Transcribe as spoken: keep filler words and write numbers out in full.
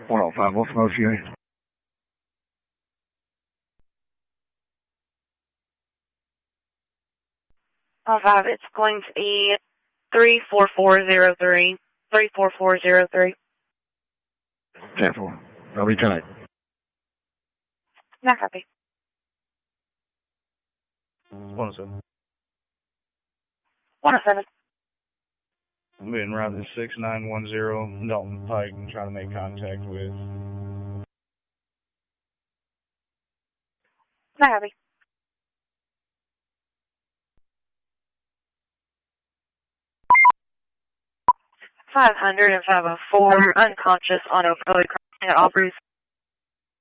one oh five, what's the most you need? one oh five, it's going to be three four four zero three. three four four zero three. ten four. That'll be ten eight. Not copy. one oh seven. one oh seven. I'm being routed six nine one zero Dalton Pike and trying to make contact with. Not copy. five hundred and five oh four, unconscious, auto, crossing at Aubrey's.